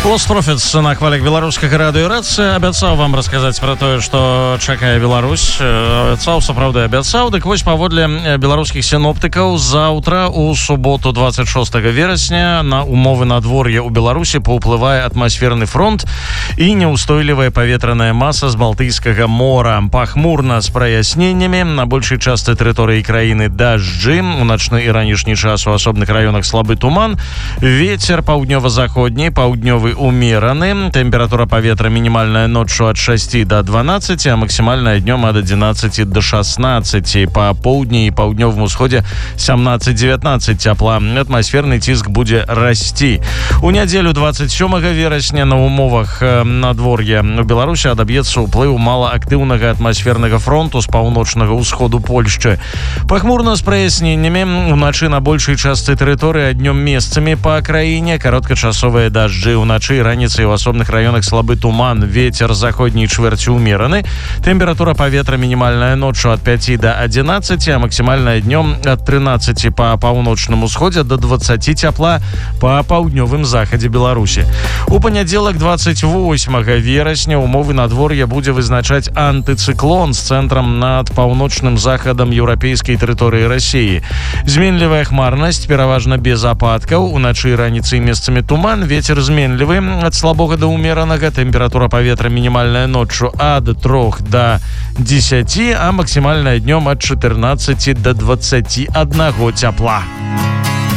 Lost Prophets на хвалях беларускага радыёрацыі абяцаў вам расказаць пра тое, што чакае Беларусь. Абяцаў, сапраўды абяцаў. Дык вось, паводле беларускіх сіноптыкаў, заўтра у суботу 26 верасня на умовы надвор'я ў Беларусі паўплывае атмасферны фронт і няўстойлівая паветраная маса з Балтыйскага мора. Пахмурна з праясненнямі, на большай частцы тэрыторыі краіны дажджы, у начны і ранішні час у асобных раёнах слабы туман, вецер паўднёва-заходні, паўднёвы умераны, тэмпература паветра мінімальная ноччу ад 6 до 12, а максімальная днём ад 11 до 16. Па поўдні і паўднёвым усходзе 17-19 цяпла. Атмасферны ціск будзе расці. У нядзелю 27 верасня на умовах надвор'я у Беларусі адаб'ецца ўплыў малаактыўнага атмасфернага фронту з паўночнага ўсходу Польшчы. Пахмурна з праясненнямі, уначы на большай частцы тэрыторыі, а днём месцамі па краіне кароткачасовыя дажджы, уначы і раніцай у асобных раёнах слабы туман, вецер заходняй чвэрці умераны, тэмпература паветра мінімальная ноччу ад 5 до 11, а максімальная днём ад 13 па паўночным усходзе до 20 цяпла па паўднёвым захадзе Беларусі. У панядзелак 28 верасня умовы надвор'я будзе вызначаць антыцыклон з цэнтрам над паўночным захадам еўрапейскай тэрыторыі Расіі. Зменлівая хмарнасць, пераважна без ападкаў, уначы і раніцай месцамі туман, вецер зменлівы ад слабога да умеранага, тэмпература паветра мінімальная ноччу ад 3 до 10, а максімальная днём ад 14 до 21 цяпла.